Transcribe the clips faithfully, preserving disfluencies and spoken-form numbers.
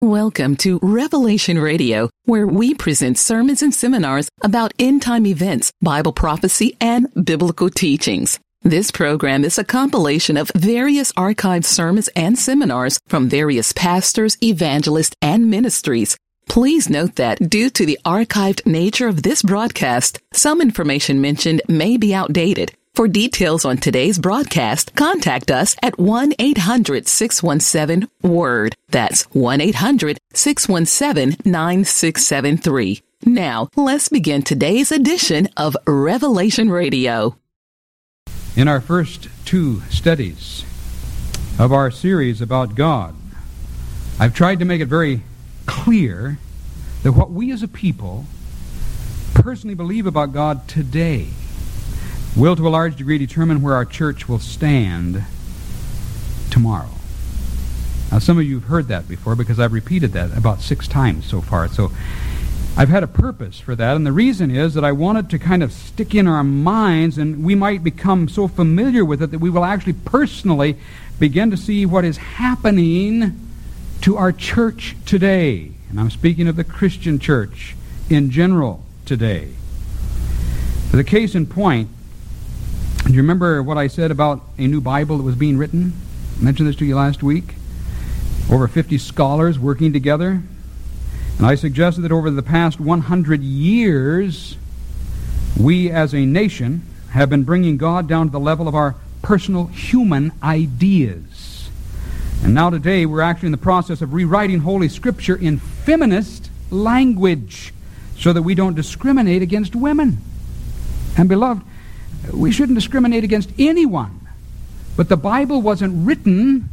Welcome to Revelation Radio, where we present sermons and seminars about end-time events, Bible prophecy, and biblical teachings. This program is a compilation of various archived sermons and seminars from various pastors, evangelists, and ministries. Please note that due to the archived nature of this broadcast, some information mentioned may be outdated. For details on today's broadcast, contact us at one eight hundred six one seven WORD. That's one eight hundred six one seven nine six seven three. Now, let's begin today's edition of Revelation Radio. In our first two studies of our series about God, I've tried to make it very clear that what we as a people personally believe about God today will to a large degree determine where our church will stand tomorrow. Now, some of you have heard that before because I've repeated that about six times so far. So I've had a purpose for that, and the reason is that I wanted to kind of stick in our minds, and we might become so familiar with it that we will actually personally begin to see what is happening to our church today. And I'm speaking of the Christian church in general today. For the case in point, do you remember what I said about a new Bible that was being written? I mentioned this to you last week. Over fifty scholars working together. And I suggested that over the past one hundred years, we as a nation have been bringing God down to the level of our personal human ideas. And now today we're actually in the process of rewriting Holy Scripture in feminist language so that we don't discriminate against women. And beloved, we shouldn't discriminate against anyone. But the Bible wasn't written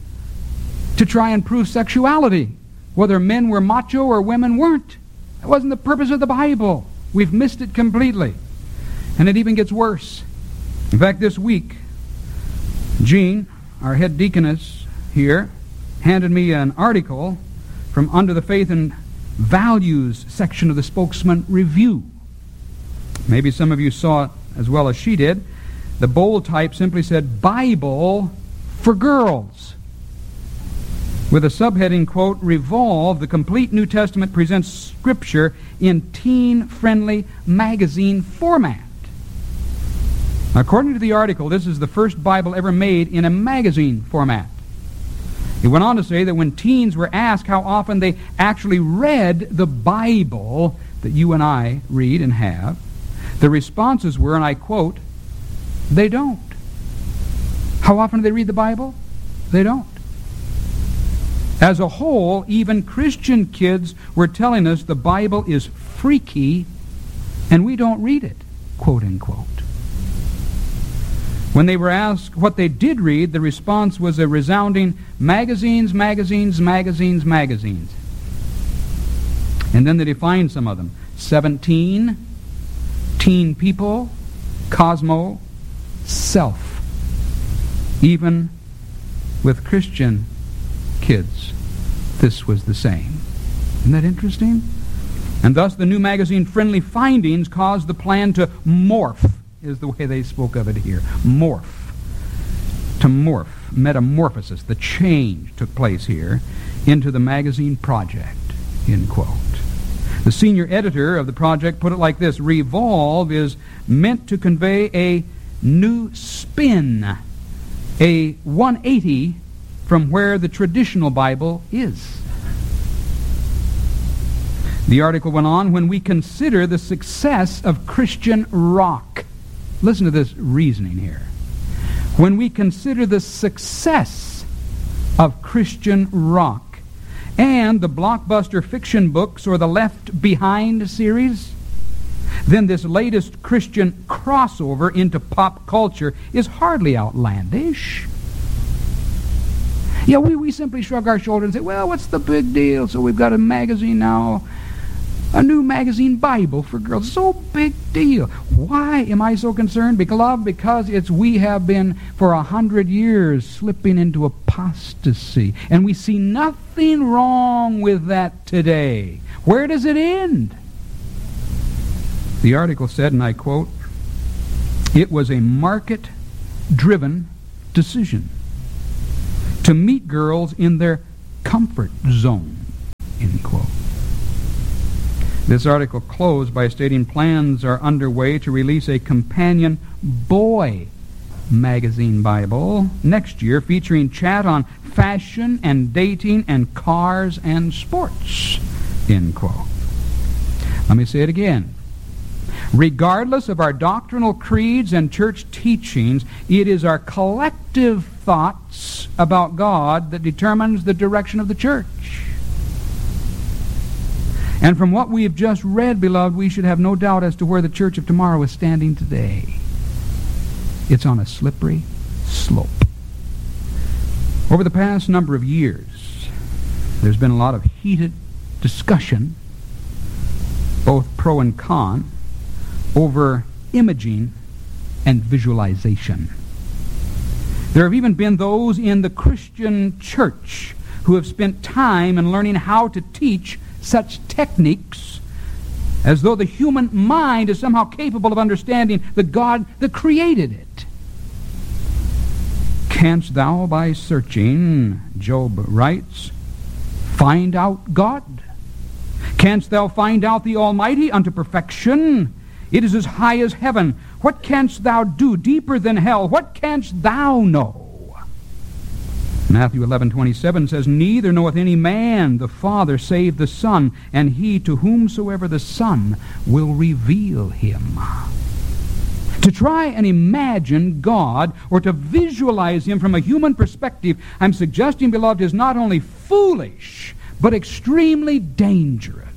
to try and prove sexuality, whether men were macho or women weren't. That wasn't the purpose of the Bible. We've missed it completely. And it even gets worse. In fact, this week, Jean, our head deaconess here, handed me an article from under the Faith and Values section of the Spokesman Review. Maybe some of you saw it as well as she did. The bold type simply said, Bible for Girls. With a subheading, quote, Revolve, the complete New Testament presents Scripture in teen-friendly magazine format. According to the article, this is the first Bible ever made in a magazine format. It went on to say that when teens were asked how often they actually read the Bible that you and I read and have, the responses were, and I quote, they don't. How often do they read the Bible? They don't. As a whole, even Christian kids were telling us the Bible is freaky and we don't read it, quote unquote. When they were asked what they did read, the response was a resounding magazines, magazines, magazines, magazines. And then they defined some of them. seventeen, Teen People, Cosmo, Self. Even with Christian kids, this was the same. Isn't that interesting? And thus the new magazine-friendly findings caused the plan to morph, is the way they spoke of it here. Morph. To morph. Metamorphosis. The change took place here into the magazine project, end quote. The senior editor of the project put it like this: Revolve is meant to convey a new spin, a one eighty from where the traditional Bible is. The article went on, when we consider the success of Christian rock. Listen to this reasoning here. When we consider the success of Christian rock and the blockbuster fiction books or the Left Behind series, then this latest Christian crossover into pop culture is hardly outlandish. Yeah, we, we simply shrug our shoulders and say, well, what's the big deal? So we've got a magazine now, a new magazine Bible for girls. So big deal. Why am I so concerned? Beloved, because it's we have been for a hundred years slipping into apostasy. And we see nothing wrong with that today. Where does it end? The article said, and I quote, it was a market-driven decision to meet girls in their comfort zone. End quote. This article closed by stating plans are underway to release a companion boy magazine Bible next year featuring chat on fashion and dating and cars and sports. End quote. Let me say it again. Regardless of our doctrinal creeds and church teachings, it is our collective thoughts about God that determines the direction of the church. And from what we have just read, beloved, we should have no doubt as to where the church of tomorrow is standing today. It's on a slippery slope. Over the past number of years, there's been a lot of heated discussion, both pro and con, over imaging and visualization. There have even been those in the Christian church who have spent time in learning how to teach such techniques as though the human mind is somehow capable of understanding the God that created it. Canst thou by searching, Job writes, find out God? Canst thou find out the Almighty unto perfection? It is as high as heaven. What canst thou do deeper than hell? What canst thou know? Matthew eleven twenty-seven says, neither knoweth any man the Father save the Son, and he to whomsoever the Son will reveal him. To try and imagine God or to visualize him from a human perspective, I'm suggesting, beloved, is not only foolish, but extremely dangerous.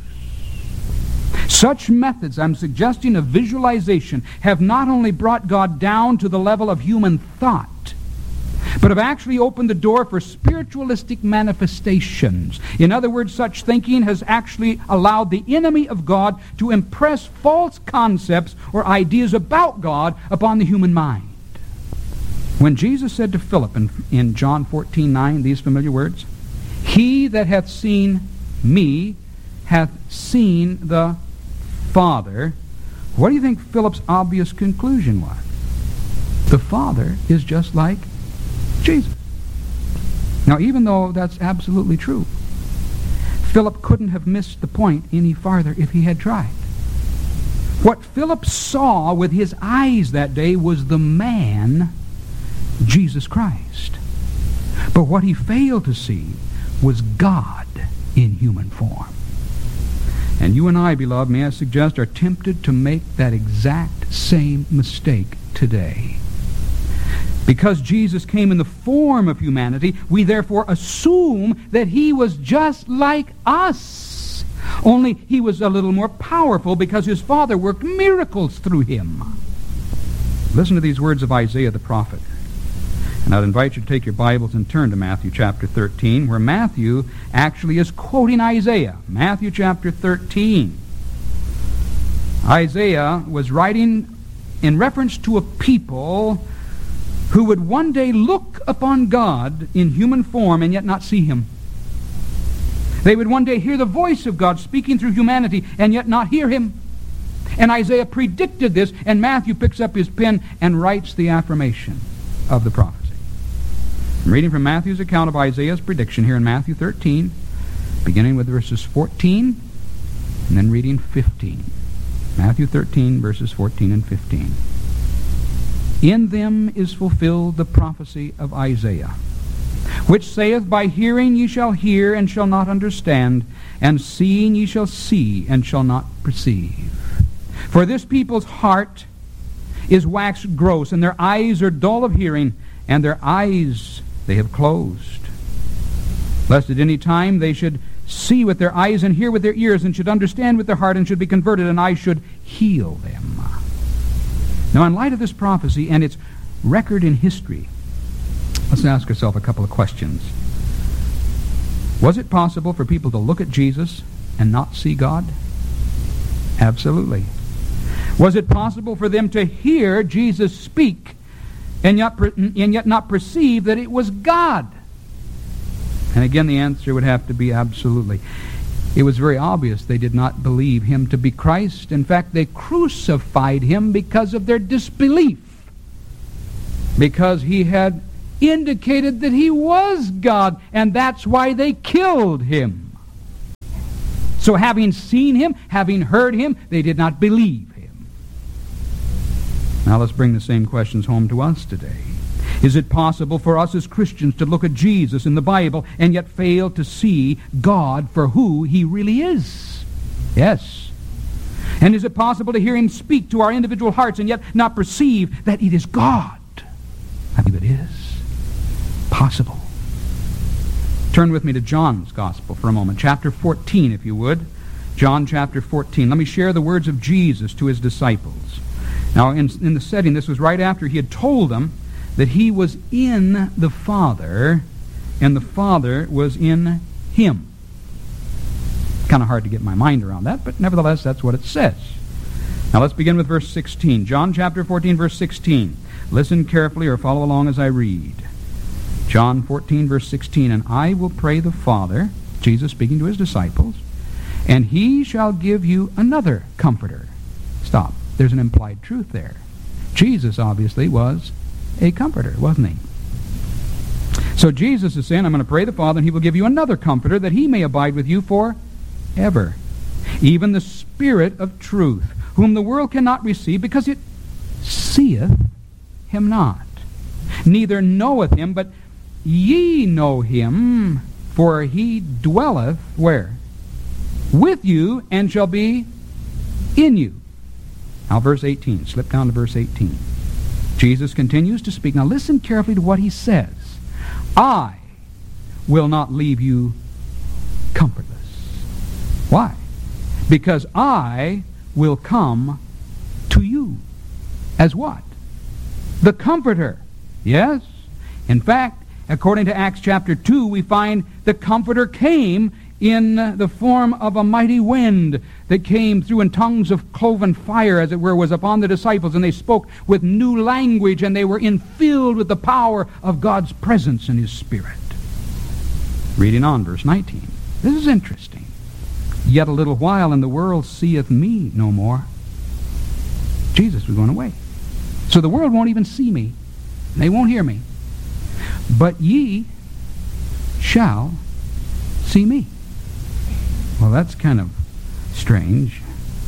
Such methods, I'm suggesting, of visualization have not only brought God down to the level of human thought, but have actually opened the door for spiritualistic manifestations. In other words, such thinking has actually allowed the enemy of God to impress false concepts or ideas about God upon the human mind. When Jesus said to Philip in, in John fourteen nine these familiar words, he that hath seen me hath seen the Father, what do you think Philip's obvious conclusion was? The Father is just like Jesus. Now, even though that's absolutely true, Philip couldn't have missed the point any farther if he had tried. What Philip saw with his eyes that day was the man, Jesus Christ. But what he failed to see was God in human form. And you and I, beloved, may I suggest, are tempted to make that exact same mistake today. Because Jesus came in the form of humanity, we therefore assume that he was just like us. Only he was a little more powerful because his Father worked miracles through him. Listen to these words of Isaiah the prophet. And I'd invite you to take your Bibles and turn to Matthew chapter thirteen, where Matthew actually is quoting Isaiah. Matthew chapter thirteen. Isaiah was writing in reference to a people who would one day look upon God in human form and yet not see him. They would one day hear the voice of God speaking through humanity and yet not hear him. And Isaiah predicted this, and Matthew picks up his pen and writes the affirmation of the prophecy. I'm reading from Matthew's account of Isaiah's prediction here in Matthew thirteen, beginning with verses fourteen, and then reading fifteen. Matthew thirteen, verses fourteen and fifteen. In them is fulfilled the prophecy of Isaiah, which saith, by hearing ye shall hear, and shall not understand, and seeing ye shall see, and shall not perceive. For this people's heart is waxed gross, and their eyes are dull of hearing, and their eyes they have closed, lest at any time they should see with their eyes, and hear with their ears, and should understand with their heart, and should be converted, and I should heal them. Now, in light of this prophecy and its record in history, let's ask ourselves a couple of questions. Was it possible for people to look at Jesus and not see God? Absolutely. Was it possible for them to hear Jesus speak and yet, and yet not perceive that it was God? And again, the answer would have to be absolutely. It was very obvious they did not believe him to be Christ. In fact, they crucified him because of their disbelief, because he had indicated that he was God, and that's why they killed him. So having seen him, having heard him, they did not believe him. Now let's bring the same questions home to us today. Is it possible for us as Christians to look at Jesus in the Bible and yet fail to see God for who he really is? Yes. And is it possible to hear him speak to our individual hearts and yet not perceive that it is God? I believe it is possible. Turn with me to John's Gospel for a moment. Chapter fourteen, if you would. John chapter fourteen. Let me share the words of Jesus to his disciples. Now, in, in the setting, this was right after he had told them that he was in the Father, and the Father was in him. Kind of hard to get my mind around that, but nevertheless, that's what it says. Now let's begin with verse sixteen. John chapter fourteen, verse sixteen. Listen carefully or follow along as I read. John fourteen, verse sixteen. And I will pray the Father, Jesus speaking to his disciples, and he shall give you another comforter. Stop. There's an implied truth there. Jesus obviously was a comforter, wasn't he? So Jesus is saying, I'm going to pray the Father, and he will give you another comforter, that he may abide with you forever. Even the Spirit of truth, whom the world cannot receive, because it seeth him not, neither knoweth him, but ye know him, for he dwelleth, where? With you, and shall be in you. Now verse eighteen, slip down to verse eighteen. Jesus continues to speak. Now listen carefully to what he says. I will not leave you comfortless. Why? Because I will come to you. As what? The Comforter. Yes? In fact, according to Acts chapter two, we find the Comforter came in the form of a mighty wind that came through in tongues of cloven fire, as it were, was upon the disciples, and they spoke with new language, and they were infilled with the power of God's presence and his Spirit. Reading on, verse nineteen. This is interesting. Yet a little while, and the world seeth me no more. Jesus was going away. So the world won't even see me, and they won't hear me. But ye shall see me. Well, that's kind of strange.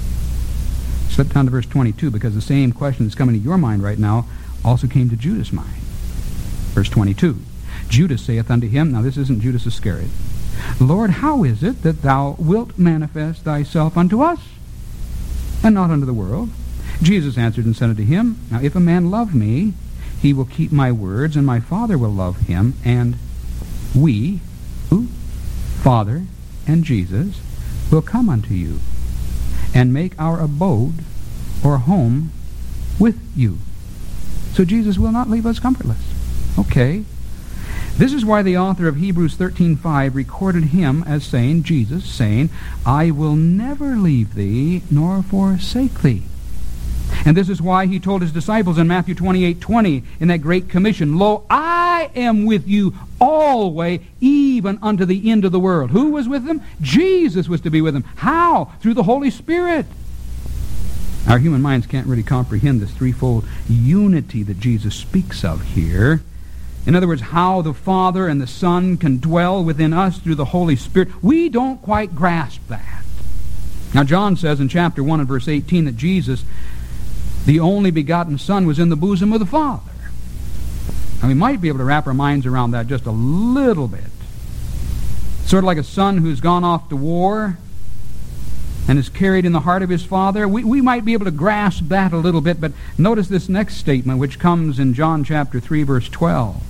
Slip down to verse twenty-two, because the same question that's coming to your mind right now also came to Judas' mind. Verse twenty-two. Judas saith unto him, now this isn't Judas Iscariot, Lord, how is it that thou wilt manifest thyself unto us, and not unto the world? Jesus answered and said unto him, now if a man love me, he will keep my words, and my Father will love him, and we, who? Father and Jesus, will come unto you, and make our abode or home with you. So Jesus will not leave us comfortless. Okay. This is why the author of Hebrews thirteen five recorded him as saying, Jesus saying, I will never leave thee nor forsake thee. And this is why he told his disciples in Matthew twenty-eight twenty in that great commission, Lo, I am with you always, even unto the end of the world. Who was with them? Jesus was to be with them. How? Through the Holy Spirit. Our human minds can't really comprehend this threefold unity that Jesus speaks of here. In other words, how the Father and the Son can dwell within us through the Holy Spirit. We don't quite grasp that. Now, John says in chapter one and verse eighteen that Jesus, the only begotten Son, was in the bosom of the Father. Now, we might be able to wrap our minds around that just a little bit. Sort of like a son who's gone off to war and is carried in the heart of his father. We, we might be able to grasp that a little bit, but notice this next statement, which comes in John chapter three, verse twelve.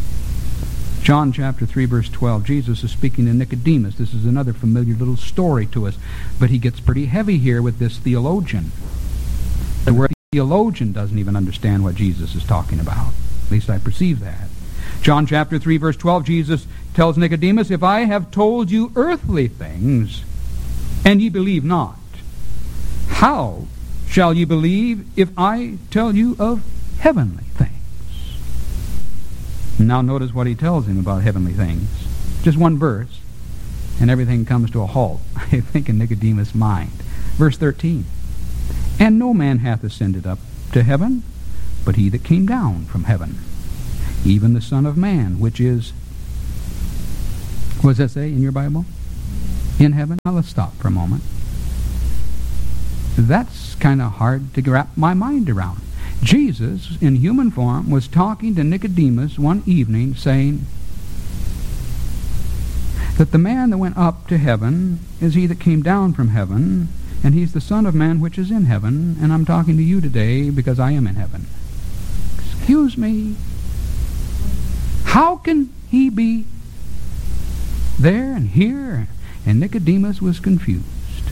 John chapter three, verse twelve. Jesus is speaking to Nicodemus. This is another familiar little story to us, but he gets pretty heavy here with this theologian. The word theologian doesn't even understand what Jesus is talking about. At least I perceive that. John chapter three, verse twelve, Jesus tells Nicodemus, If I have told you earthly things, and ye believe not, how shall ye believe if I tell you of heavenly things? Now notice what he tells him about heavenly things. Just one verse, and everything comes to a halt, I think, in Nicodemus' mind. Verse thirteen. And no man hath ascended up to heaven, but he that came down from heaven, even the Son of Man, which is, what does that say in your Bible? in heaven? Now let's stop for a moment. That's kind of hard to wrap my mind around. Jesus, in human form, was talking to Nicodemus one evening, saying that the man that went up to heaven is he that came down from heaven, and he's the Son of Man which is in heaven, and I'm talking to you today because I am in heaven. Excuse me. How can he be there and here? And Nicodemus was confused.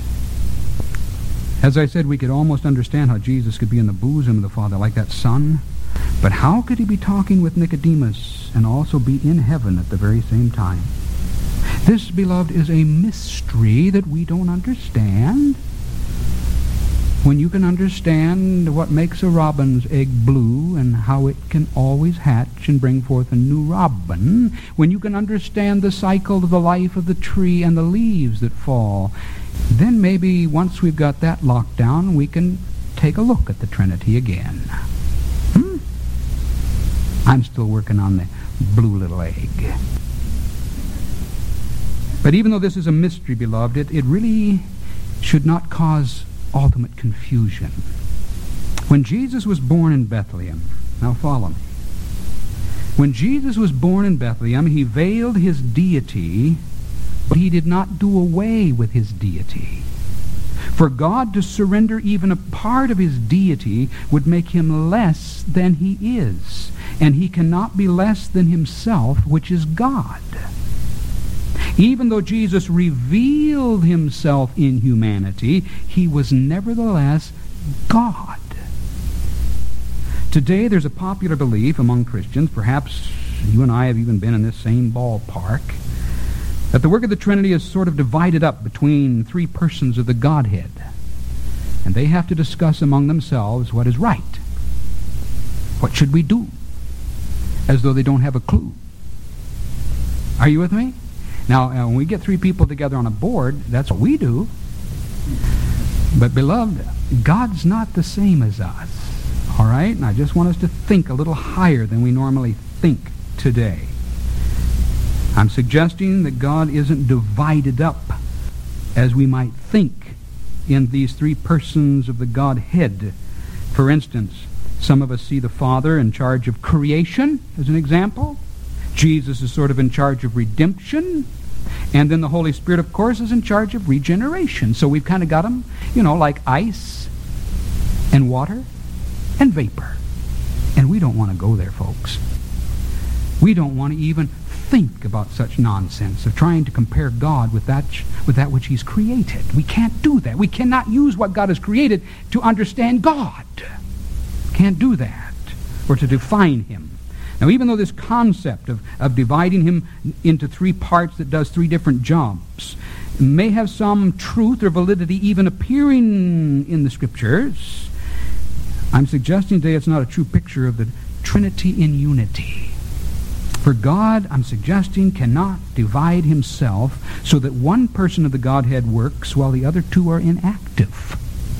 As I said, we could almost understand how Jesus could be in the bosom of the Father like that Son. But how could he be talking with Nicodemus and also be in heaven at the very same time? This, beloved, is a mystery that we don't understand. When you can understand what makes a robin's egg blue and how it can always hatch and bring forth a new robin, when you can understand the cycle of the life of the tree and the leaves that fall, then maybe once we've got that locked down, we can take a look at the Trinity again. Hmm? I'm still working on the blue little egg. But even though this is a mystery, beloved, it, it really should not cause ultimate confusion. When Jesus was born in Bethlehem, now follow me. When Jesus was born in Bethlehem, he veiled his deity, but he did not do away with his deity. For God to surrender even a part of his deity would make him less than he is, and he cannot be less than himself, which is God. Even though Jesus revealed himself in humanity, he was nevertheless God. Today there's a popular belief among Christians, perhaps you and I have even been in this same ballpark, that the work of the Trinity is sort of divided up between three persons of the Godhead, and they have to discuss among themselves what is right. What should we do? As though they don't have a clue. Are you with me? Now, uh, when we get three people together on a board, that's what we do. But, beloved, God's not the same as us. All right? And I just want us to think a little higher than we normally think today. I'm suggesting that God isn't divided up as we might think in these three persons of the Godhead. For instance, some of us see the Father in charge of creation, as an example. Jesus is sort of in charge of redemption. And then the Holy Spirit, of course, is in charge of regeneration. So we've kind of got them, you know, like ice and water and vapor. And we don't want to go there, folks. We don't want to even think about such nonsense of trying to compare God with that, with that which he's created. We can't do that. We cannot use what God has created to understand God. Can't do that, or to define him. Now, even though this concept of, of dividing him into three parts that does three different jobs may have some truth or validity even appearing in the Scriptures, I'm suggesting today it's not a true picture of the Trinity in unity. For God, I'm suggesting, cannot divide himself so that one person of the Godhead works while the other two are inactive.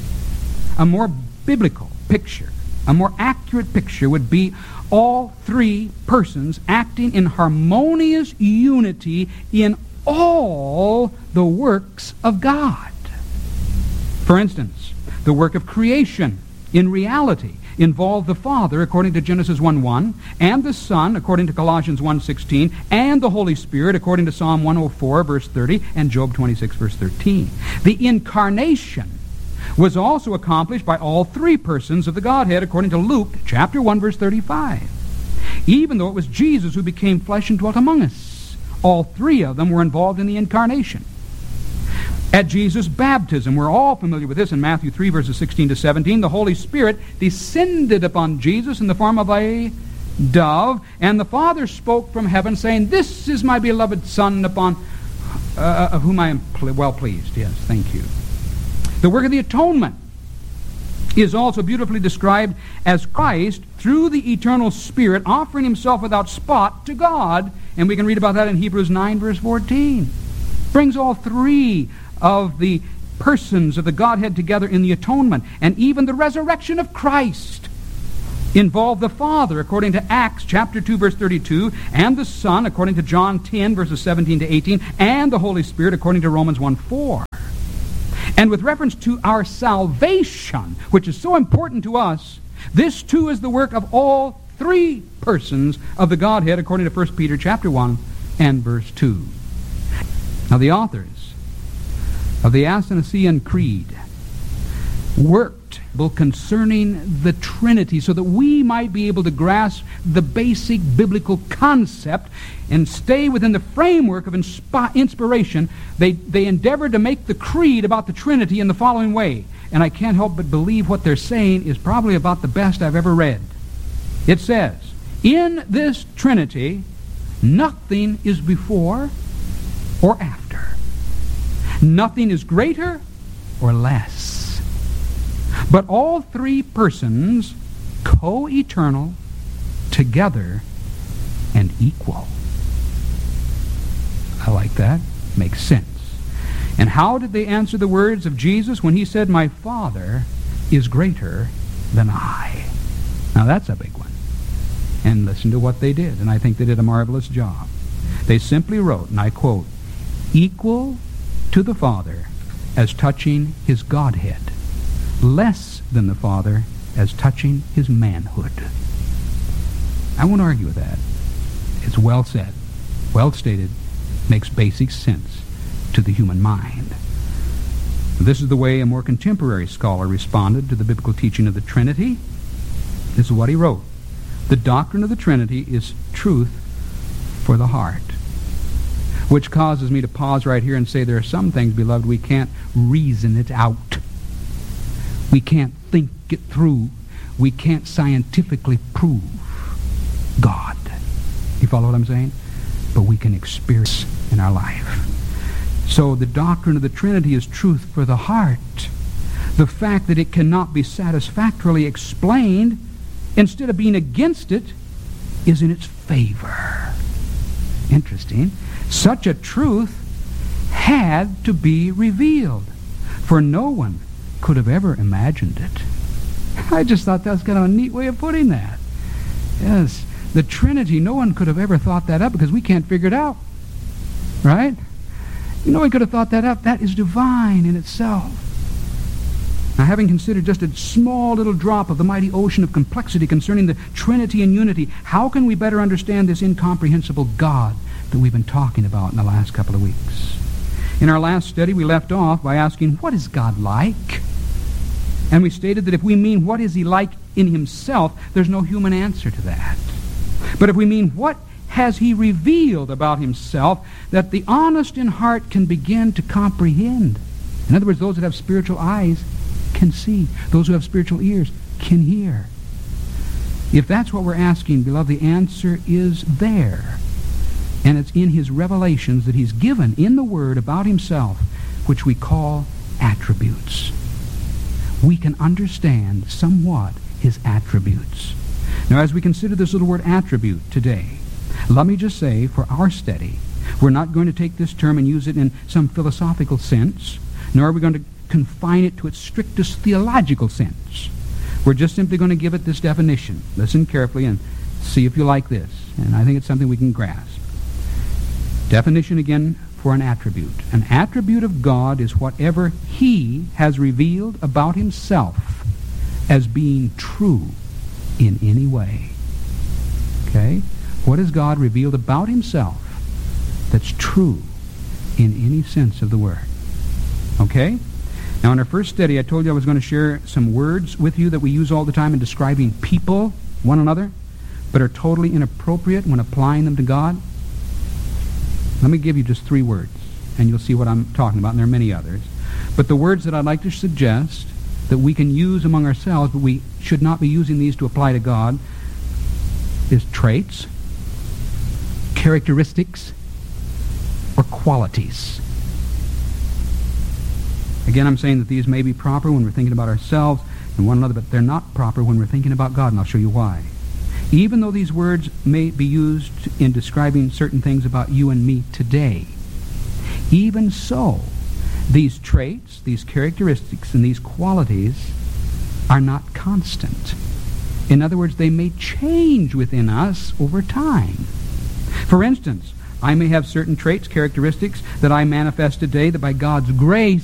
A more biblical picture, a more accurate picture would be all three persons acting in harmonious unity in all the works of God. For instance, the work of creation in reality involved the Father, according to Genesis one one, and the Son, according to Colossians one sixteen, and the Holy Spirit, according to Psalm one oh four, verse thirty, and Job twenty-six, verse thirteen. The incarnation was also accomplished by all three persons of the Godhead, according to Luke chapter one, verse thirty-five. Even though it was Jesus who became flesh and dwelt among us, all three of them were involved in the incarnation. At Jesus' baptism, we're all familiar with this in Matthew three, verses sixteen to seventeen, the Holy Spirit descended upon Jesus in the form of a dove, and the Father spoke from heaven, saying, "This is my beloved Son, upon uh, of whom I am pl- well pleased." Yes, thank you. The work of the atonement is also beautifully described as Christ, through the eternal Spirit, offering himself without spot to God, and we can read about that in Hebrews nine, verse fourteen. Brings all three of the persons of the Godhead together in the atonement, and even the resurrection of Christ involve the Father, according to Acts chapter two, verse thirty-two, and the Son, according to John ten, verses seventeen to eighteen, and the Holy Spirit, according to Romans one four. And with reference to our salvation, which is so important to us, this too is the work of all three persons of the Godhead, according to First Peter chapter one and verse two. Now the authors of the Athanasian Creed worked concerning the Trinity so that we might be able to grasp the basic biblical concept and stay within the framework of inspi- inspiration. They, they endeavored to make the creed about the Trinity in the following way, and I can't help but believe what they're saying is probably about the best I've ever read. It says, in this Trinity, nothing is before or after. Nothing is greater or less. But all three persons co-eternal, together, and equal. I like that. Makes sense. And how did they answer the words of Jesus when he said, my Father is greater than I? Now that's a big one. And listen to what they did, and I think they did a marvelous job. They simply wrote, and I quote, equal to the Father as touching his Godhead, less than the Father as touching his manhood. I won't argue with that. It's well said, well stated, makes basic sense to the human mind. This is the way a more contemporary scholar responded to the biblical teaching of the Trinity. This is what he wrote. The doctrine of the Trinity is truth for the heart. Which causes me to pause right here and say there are some things, beloved, we can't reason it out. We can't think it through. We can't scientifically prove God. You follow what I'm saying? But we can experience in our life. So the doctrine of the Trinity is truth for the heart. The fact that it cannot be satisfactorily explained, instead of being against it, is in its favor. Interesting. Such a truth had to be revealed, for no one could have ever imagined it. I just thought that was kind of a neat way of putting that. Yes, the Trinity, no one could have ever thought that up because we can't figure it out. Right? You know, we could have thought that up. That is divine in itself. Now, having considered just a small little drop of the mighty ocean of complexity concerning the Trinity and unity, how can we better understand this incomprehensible God that we've been talking about in the last couple of weeks? In our last study, we left off by asking, what is God like? And we stated that if we mean what is he like in himself, there's no human answer to that. But if we mean what has he revealed about himself, that the honest in heart can begin to comprehend. In other words, those that have spiritual eyes can see. Those who have spiritual ears can hear. If that's what we're asking, beloved, the answer is there. And it's in his revelations that he's given in the Word about himself, which we call attributes. We can understand somewhat his attributes. Now, as we consider this little word attribute today, let me just say, for our study, we're not going to take this term and use it in some philosophical sense, nor are we going to confine it to its strictest theological sense. We're just simply going to give it this definition. Listen carefully and see if you like this. And I think it's something we can grasp. Definition again for an attribute. An attribute of God is whatever he has revealed about himself as being true in any way. Okay? What has God revealed about himself that's true in any sense of the word? Okay? Now, in our first study, I told you I was going to share some words with you that we use all the time in describing people, one another, but are totally inappropriate when applying them to God. Let me give you just three words, and you'll see what I'm talking about, and there are many others. But the words that I'd like to suggest that we can use among ourselves, but we should not be using these to apply to God, is traits, characteristics, or qualities. Again, I'm saying that these may be proper when we're thinking about ourselves and one another, but they're not proper when we're thinking about God, and I'll show you why. Even though these words may be used in describing certain things about you and me today, even so, these traits, these characteristics, and these qualities are not constant. In other words, they may change within us over time. For instance, I may have certain traits, characteristics that I manifest today that by God's grace